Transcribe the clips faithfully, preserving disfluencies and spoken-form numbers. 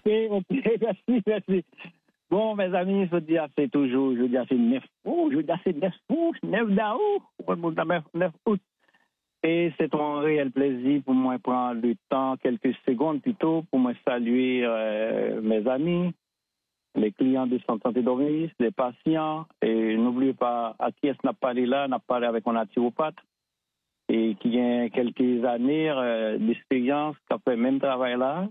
ok, merci, merci. Bon, mes amis, je dis c'est toujours, je dis c'est neuf août, je dis c'est neuf août, neuf d'août, neuf août. Et c'est un réel plaisir pour moi de prendre le temps, quelques secondes plutôt, pour me saluer euh, mes amis, les clients de Santé Dormis, les patients. Et n'oubliez pas à qui est-ce qu'on a parlé là, on a parlé avec un naturopathe et qui a quelques années euh, d'expérience, qui a fait le même travail là.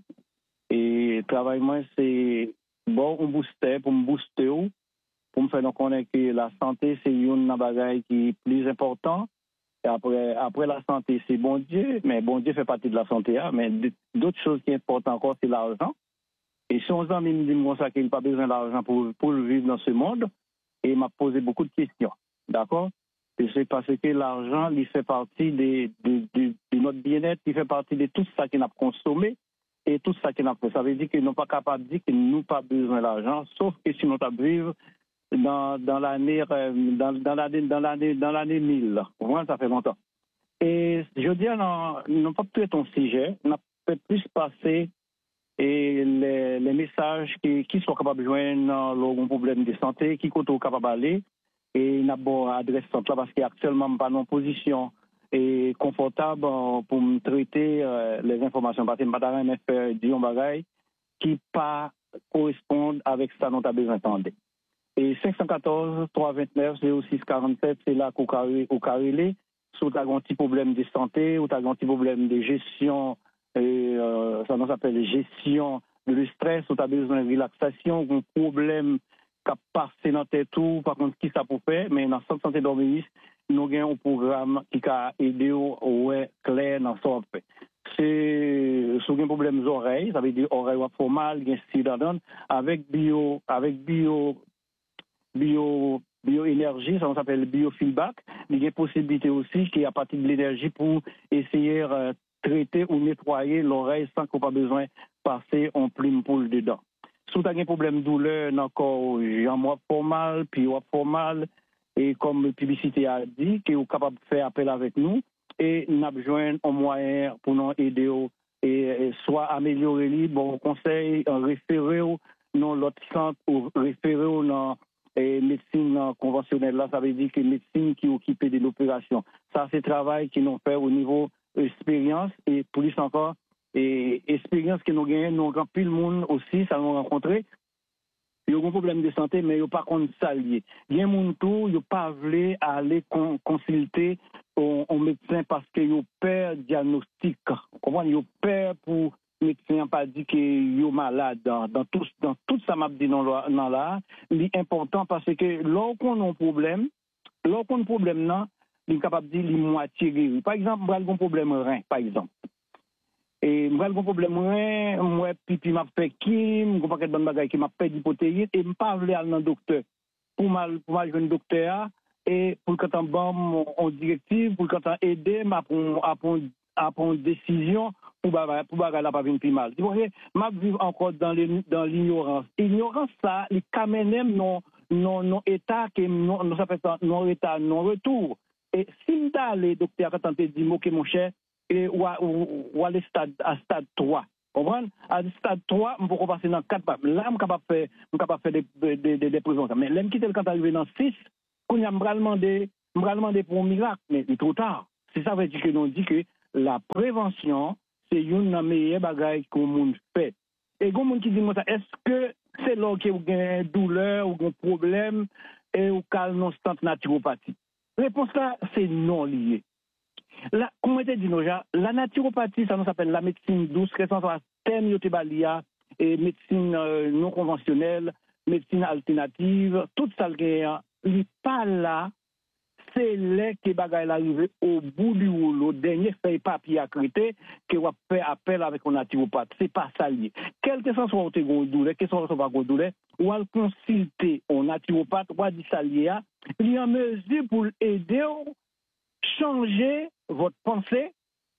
Et le travail, moi, c'est bon, on booster, pour me booster, pour me faire nous connaître que la santé, c'est une bagaille qui est plus important. Et après, après la santé, c'est bon Dieu, mais bon Dieu fait partie de la santé. Hein, mais d'autres choses qui sont importantes encore, c'est l'argent. Et si on se dit, me dit ça qu'il n'a pas besoin d'argent pour, pour vivre dans ce monde, et il m'a posé beaucoup de questions. D'accord? Et c'est parce que l'argent, il fait partie de, de, de, de notre bien-être, il fait partie de tout ça qu'il a consommé et tout ça qu'il a fait. Ça veut dire qu'ils n'ont pas capable de dire que nous n'avons pas besoin d'argent, sauf que si nous vivons dans, dans l'année dans, dans l'année dans l'année dans l'année mille. Vraiment, ça fait longtemps. Et je dis, nous n'avons pas peut-être un sujet, on a peut plus passer et les, les messages qui, qui sont capables de joindre le problème de santé, qui sont capables d'aller. Et nous avons adressé ça parce qu'actuellement, pas en position et confortable pour me traiter euh, les informations. Parce que je ne peux pas faire des choses qui pas correspondent avec ça dont nous avons besoin d'entendre. Et cinq cent quatorze, trois cent vingt-neuf, zéro six quarante-sept, c'est là qu'au carré, au carré, si tu as un petit problème de santé, ou tu as un petit problème de gestion, et, euh, ça nous s'appelle gestion de le stress, ou tu as besoin de relaxation, ou un problème qui a passé dans tes tours, par contre, qui ça peut faire, mais dans le santé d'organisme, nous avons un programme qui a aidé au clair dans ce fait. C'est sur un problème d'oreilles, ça veut dire oreille ou mal, avec bio, avec bio, bio, bioénergie, ça s'appelle biofeedback. Il y a une possibilité aussi qu'il y a partir de l'énergie pour essayer de euh, traiter ou nettoyer l'oreille sans qu'on ait pas besoin de passer en plume poule dedans. Si tu as un problème de douleur dans le corps, j'en ai mal, puis on mal, et comme la publicité a dit, que vous êtes capable de faire appel avec nous, et nous avons besoin un moyen pour nous aider, et, et soit améliorer les bon conseil, référer dans l'autre centre, ou référer dans et médecine conventionnelle, là, ça veut dire que médecine qui est occupée de l'opération. Ça, c'est le travail qu'ils nous fait au niveau expérience et plus encore, et expérience que nous gagnons, nous avons plus le monde aussi, ça nous rencontré. Il y a un problème de santé, mais il n'y a pas contre ça lié. Il y a un tout, il n'y a pas voulu aller con, consulter un médecin parce qu'il y a peur diagnostic. Vous comprenez? Il y a peur pour médecin n'a pas dit qu'il est malade dans, dans, tout, dans tout ça m'a dit dans là, c'est important parce que lorsqu'on a un problème, lorsqu'on a un problème là, il est capable de dire qu'il est moitié guéri. Par exemple, moi j'ai un problème rein, par exemple. Et moi j'ai un problème rein, moi pipi m'a fait kim, je pas bonne bagaille qui m'a fait d'hypothésie et me pas aller à un docteur. Pour mal pour mal jeune docteur et pour quand on bon en directive, pour quand on aider m'a pour à prendre décision pour pour bagarre la pas venir plus mal. Vous voyez, m'a vivre encore dans les, dans l'ignorance. Ignorance ça, les kamenem non non non état que non nous s'appelle non état non retour. Et si m'd'aller docteur quand te dit OK mon cher et ou ou aller stade à stade trois. Comprendre? À stade trois, on peut passer dans quatre pas. Là, on capable faire on capable faire des des des, des préventions. Mais l'aime quitter quand arrivé dans six, qu'on a m'bral demander m'bral demander pour un miracle, mais c'est trop tard. C'est ça veut dire que nous dit que la prévention c'est une des meilleures bagailles que le monde fait. Et quand on qui dit, est-ce que c'est là qu'il y a une douleur ou un problème et ou calme non stante naturopathie? La réponse là, c'est non lié. La, comme je dit déjà, la naturopathie, ça nous s'appelle la médecine douce, qui est en termes yotébalia et médecine euh, non conventionnelle, médecine alternative, tout ça qui n'est pas là. C'est là que bagaille arrivé au bout du rouleau, dernier feuille papier à criter, que va faire appel avec un naturopathe. C'est pas ça lié. Quel que soit votre douleur, quel que soit votre douleur, ou à consulter un naturopathe, ou à dire ça lié, il est en mesure pour aider à changer votre pensée,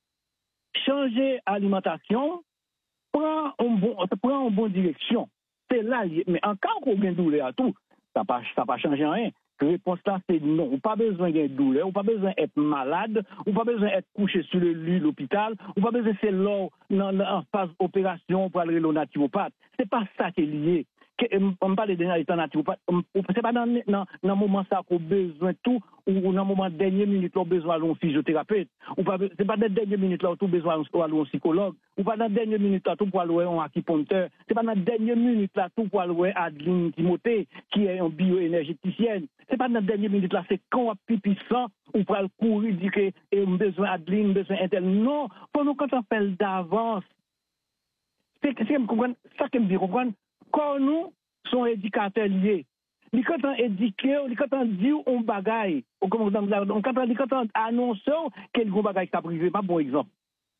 changer l'alimentation, prendre une bon, prendre une bonne direction. C'est là lié. Mais encore qu'on a une douleur à tout, ça n'a pas changé rien. réponse là, c'est non. Ou pas besoin de douleur, ou pas besoin d'être malade, ou pas besoin d'être couché sur le lit de l'hôpital, ou pas besoin de faire l'or en phase opération pour aller au naturopathe. C'est pas ça qui est lié. On parle de l'état naturopathe, c'est pas dans le moment ça qu'on a besoin de tout, ou dans le moment dernière minute, on a besoin d'un physiothérapeute, ou pas, c'est pas dans la dernière minute là, on a besoin d'un psychologue, ou pas dans la dernière minute là, tout pour aller un acupuncteur, c'est pas dans la dernière minute là, tout pour aller Adeline Timothée, qui est une bioénergéticienne, c'est pas dans la dernière minute là, c'est quand on a pipi sang, ou pour aller courir, dire que on a besoin d'Adeline, besoin d'intel. Non, pour nous, quand on fait d'avance, c'est ça que me dit, comprendre. Quand nous sommes éducateurs liés, quand on éduque, quand on dit on bagaille, quand on annonce qu'il y a un bagaille qui est privé, pas bon exemple.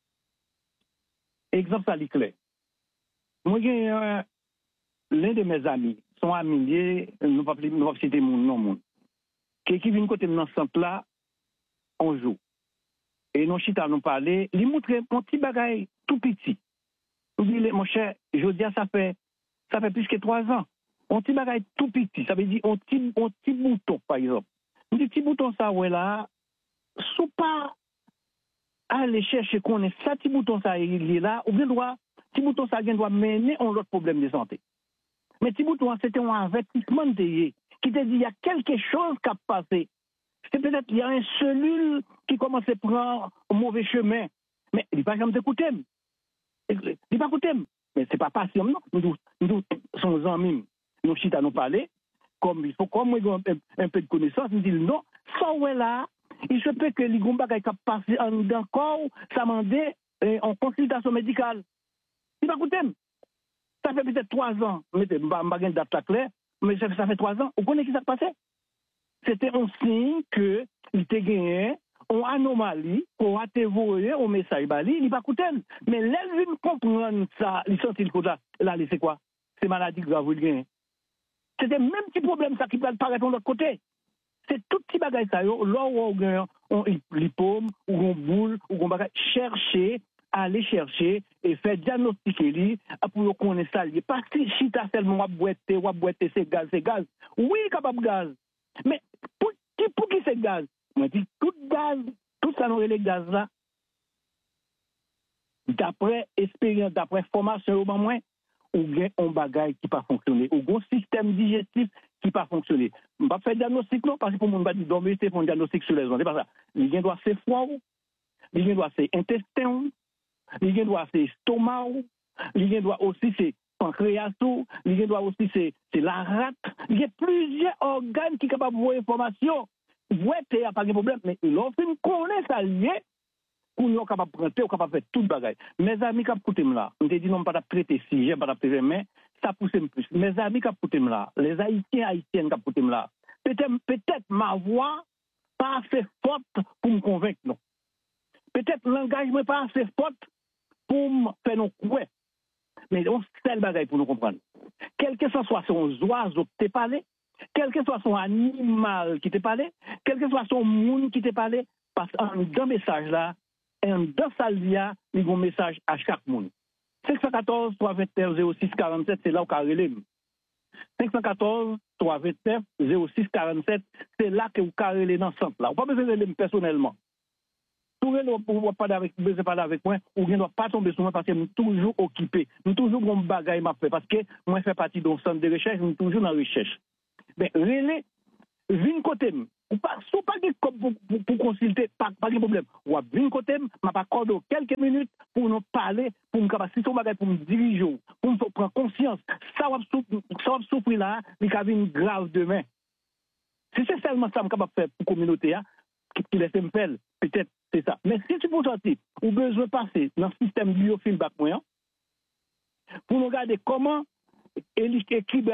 Exemple, ça est clair. Moi, l'un de mes amis, son ami, nous ne pouvons pas citer mon nom, qui vient côté de ce centre-là, on joue. Et nous, chita nous parler, il montre un petit bagaille tout petit. Nous dit, mon cher, je dis, ça fait Ça fait plus que trois ans. On petit bagage tout petit, ça veut dire on petit, on petit bouton, par exemple. Un petit bouton, ça, ouais, là, sous pas aller chercher qu'on est ça, petit bouton, ça, il est là, ou bien doit, petit bouton, ça, il doit mener à un autre problème de santé. Mais petit bouton, c'était un avertissement de qui te dit, il y a quelque chose qui a passé. C'est peut-être, il y a une cellule qui commence à prendre un mauvais chemin. Mais il n'est pas jamais écouté. Il n'est pas écouté. Mais ce n'est pas patient, non. Nous, nous sommes amis. Nous, chita nous parler. Comme il faut, comme nous avons un, un peu de connaissance, nous disons non, ça ouais là, il se peut que les Gomba qui passé en d'un corps, ça m'a dit en consultation médicale. Il va écouter. Ça fait peut-être trois ans, mais je ne vais pas une date claire, mais ça fait, ça fait trois ans. Vous connaissez ce qui s'est passé? C'était un signe que il était gagné une anomalie, qu'on a dévoré un message bali, il va écouter. Mais l'élève comprendre ça, il sent il là, là, c'est quoi? C'est maladie grave, il gagne. C'était le même petit problème ça qui peut apparaître de l'autre côté. C'est tout petit bagage ça, là où on a l'hypome, ou on boule, ou on bagage, chercher, aller chercher et faire diagnostiquer lui pour connaître ça. Parce que si tu as seulement boîte, ou boîte, c'est gaz, c'est gaz. Oui, capable de gaz. Mais pour qui, pour qui c'est gaz? Moi, je dis tout gaz, tout ça, nous les gaz là. D'après expérience, d'après formation, au moins, ou a un bagage qui pas fonctionner, ou un système digestif qui pas fonctionner. On va faire diagnostic non parce que pour mon va dire dormir c'est pour un diagnostic sur les ondes, c'est pas ça. Il doit c'est foie, il doit c'est intestin, il doit c'est estomac, il doit aussi c'est pancréas, il doit aussi c'est c'est la rate. Il y a plusieurs organes qui sont capables de voir information. Ouais, il n'y a pas de problème, mais lorsqu'on connaît ça lié, pour nous capable de prendre, capable de faire tout le bagage. Mes amis qui écoutent là, on te dit non pas de traiter si j'ai pas de traiter mais ça pousse plus. Mes amis qui écoutent là, les Haïtiens haïtiennes qui écoutent là, peut-être peut-être ma voix pas assez forte pour me convaincre non. Peut-être l'engagement pas assez forte pour me faire nos coups. Mais on sait le bagage pour nous comprendre. Quel que soit son oiseau qui t'a parlé, quel que soit son animal qui t'a parlé, quel que soit son monde qui t'a parlé, parce qu'en deux messages là, et dans sa lia, il y a un message à chaque monde. cinq un quatre, trois deux neuf, zéro six quatre sept, c'est là où il y a cinq un quatre, trois deux neuf, zéro six quatre sept, c'est là que vous carrez dans ce centre-là. Vous n'avez pas besoin de personnellement. Tout le monde ne peut pas parler avec moi, ou ne doit pas tomber sur moi parce que je suis toujours occupé. Je suis toujours dans le bagage parce que moi, je fais partie d'un centre de recherche, je suis toujours dans la recherche. Mais relais, viens côté, ou pas, ou pas pour, pour, pour consulter, pas, pas de problème. Ou viens côté, m'a pas accordé quelques minutes pour nous parler, pour me capaciter son bagage, pour me diriger, pour me prendre conscience. Ça va souffrir là, mais ça va être grave demain. Si c'est seulement ça que je suis capable de faire pour la communauté, qui laisse me faire, peut-être c'est ça. Mais si tu peux sortir, ou besoin de passer dans le système biofeedback moyen, pour nous regarder comment l'équilibre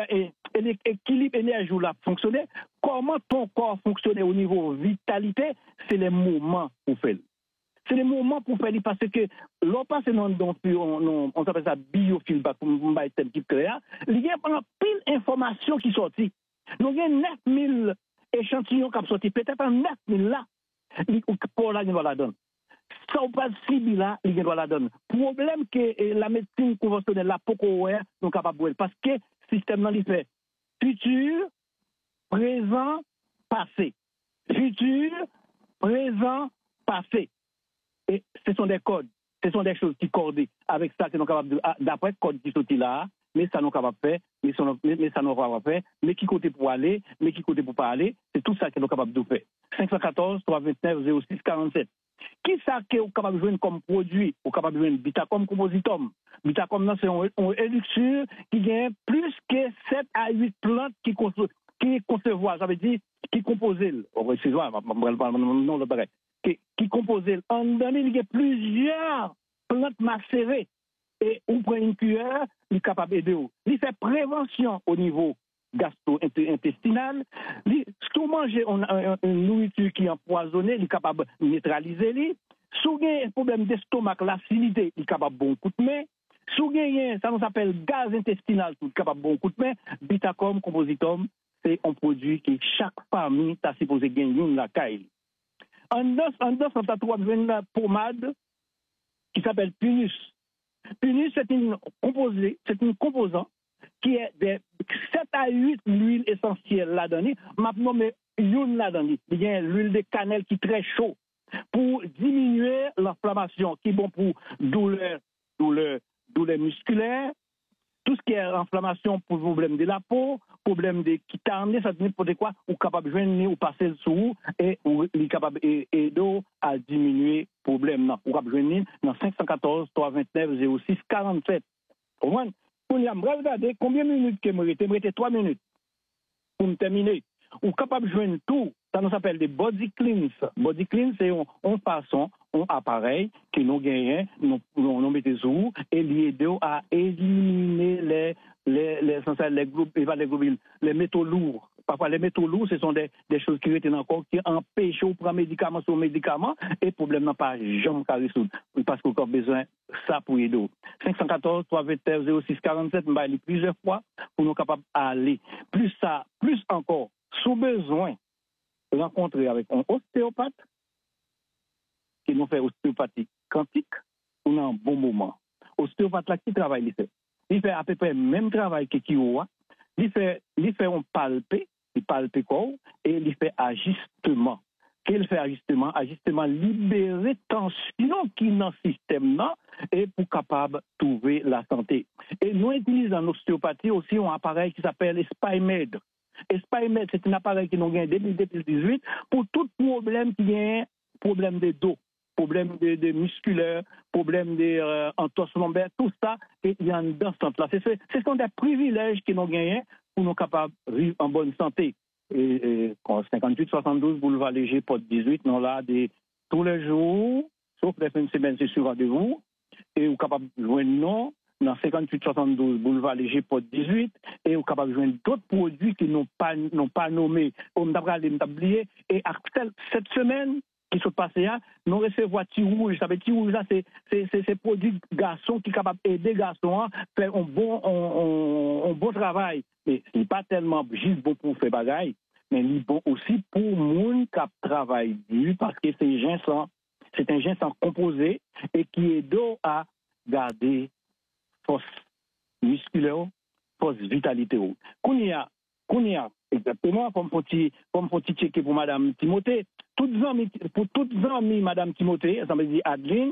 énergie là fonctionner, comment ton corps fonctionne au niveau vitalité, c'est les moments pour faire. C'est les moments pour faire parce que l'on passe dans on, on s'appelle ça biofeedback pour me mettre un petit peu là, il y a pile d'informations qui sortent. Nous avons neuf mille échantillons qui sont sortis, peut-être neuf mille là, pour la la donne. Ça ou pas si là, il doit la donne. Problème que la médecine conventionnelle là, pour qu'on ait, nous capable parce que le système là, il fait futur, présent passé. Futur, présent, passé. Et ce sont des codes, ce sont des choses qui cordent avec ça que nous sommes capables de, d'après le code qui sont là, mais ça nous capable de faire, mais ça nous, mais ça nous va faire, mais qui côté pour aller, mais qui côté pour pas aller, c'est tout ça que nous sommes capables de faire. cinq un quatre, trois deux neuf, zéro six, quarante-sept. Qui ça que vous capable de jouer comme produit, vous capable de jouer Bitacom compositum. Bitacom, c'est un élixir qui gagne plus que sept à huit plantes qui qui concevoir, ça veut dire qui composent, excusez-moi, non le pareil, qui, qui composent, en donné, il y a plusieurs plantes macérées, et on prend une cuillère, il est capable d'aider. Il fait prévention au niveau gastro-intestinal. Si vous mangez une nourriture qui est empoisonnée, il est capable de neutraliser. Si vous avez un problème d'estomac, l'acidité, il est capable de bon coup de main. Si vous avez, ça nous appelle gaz intestinal, il est capable de bon coup de main. Bitacom, compositum, c'est un produit qui chaque famille est supposé gagner une la caille. En deux, en deux, on a trouvé une pommade qui s'appelle Punus. Punus, c'est une composée, c'est une composante qui est de sept à huit huiles essentielles là-dedans. Maintenant, mais une là-dedans. Il y a l'huile de cannelle qui est très chaud pour diminuer l'inflammation, qui est bon pour douleur, douleur, douleur musculaire, tout ce qui est inflammation pour problème de la peau, problème de qui tarne, ça veut dire quoi, ou capable de joindre ou passer le sous et ou est capable d'aider à diminuer le problème. Ou capable de joindre dans cinq un quatre, trois deux neuf, zéro six, quarante-sept. Au moins, pour nous regarder combien de minutes que me reste, me reste trois minutes pour me terminer. Ou capable de joindre tout, ça nous s'appelle des body cleans. Body cleans, c'est une façon, un appareil que nous gagnons, nous, nous, nous mettons sous et l'aider à éliminer les, les, les, les, les, groupes, les, groupes, les métaux lourds. Parfois, les métaux lourds, ce sont des, des choses qui retiennent encore, qui empêchent de prendre médicament sur médicament, et le problème n'a pas jamais qu'à résoudre. Parce qu'on a besoin de ça pour aider. cinq un quatre, trois deux neuf, zéro six, quarante-sept, on va aller plusieurs fois pour nous capables d'aller. Plus ça, plus encore, sous besoin de rencontrer avec un ostéopathe, qui nous fait ostéopathie quantique, on a un bon moment. Ostéopathe là qui travaille, il fait. Il fait à peu près le même travail que Kiowa. Il fait, il fait un palpé, il palpe corps, et il fait ajustement. Qu'il fait ajustement? Ajustement, libérer tension qui est dans le système là, et pour capable de trouver la santé. Et nous utilisons en ostéopathie aussi un appareil qui s'appelle SpyMed. SpyMed, c'est un appareil qui nous gagne depuis deux mille dix-huit pour tout problème qui est problème de dos, problème de, de musculaire, problème de euh, entorse lombaire, tout ça, et il y a dans ce sens-là. Ce sont des privilèges que nous gagnons pour nous capables de vivre en bonne santé. Et, et cinquante-huit soixante-douze, boulevard Léger, porte dix-huit, nous là, des, tous les jours, sauf les fins de semaine, c'est sur rendez-vous, et vous êtes capable de joindre nous dans cinquante-huit soixante-douze, boulevard Léger, porte dix-huit, et vous êtes capable de joindre d'autres produits qui n'ont pas, n'ont pas nommé, on m'a oublié, et cette semaine, qui sont passés, nous recevons petit rouge. Ça veut dire petit rouge, là, c'est ces produits garçons qui sont capables d'aider les garçons à faire un bon, un, un, un bon travail. Mais ce n'est pas tellement juste bon pour faire bagaille, mais il est bon aussi pour les gens qui travaillent dur, parce que c'est un ginseng, c'est un ginseng composé et qui aide à garder force musculaire, force vitalité. Qu'on y a, qu'on y a, exactement, comme petit, comme petit checker pour Madame Timothée, toutes amis, pour toutes les amis, Madame Timothée, ça veut dire Adeline,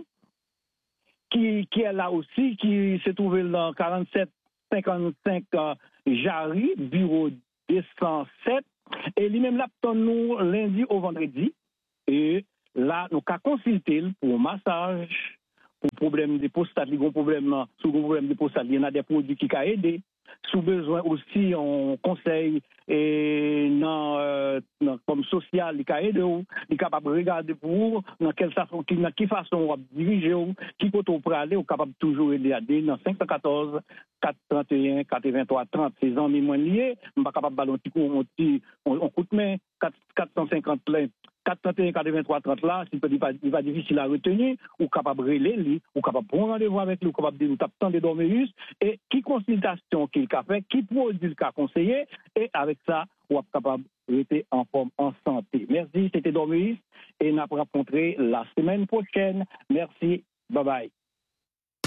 qui, qui est là aussi, qui se trouve dans quarante-sept cinquante-cinq euh, Jarry, bureau deux cent sept, et lui-même là, nous lundi au vendredi, et là, nous avons consulté pour massage, pour problème de prostate, il y a un problème, sous le problème de prostate, il y en a des produits qui ont aidé. Sous besoin aussi, on conseille et non, euh, non, comme social, il est capable de regarder pour vous, dans quelle façon, dans quelle façon on va diriger, qui peut on peut aller, on est capable de toujours aider à aider dans cinq un quatre, quatre trente et un, quatre-vingt-trois, trente, ces amis moins liés, on n'est pas capable de ballon petit coup, on petit, on coûte main, quatre cent cinquante plein. quatre trente et un, quatre-vingt-trois, trente là, s'il il va, il va difficile à retenir, ou capable de relayer lui, ou capable de prendre rendez-vous avec lui, ou capable de nous taper des dormirus, et qui consultation qu'il a fait, qui produit qu'il a conseillé, et avec ça, on est capable de rester en forme, en santé. Merci, c'était Dormirus, et on va rencontrer la semaine prochaine. Merci, bye bye.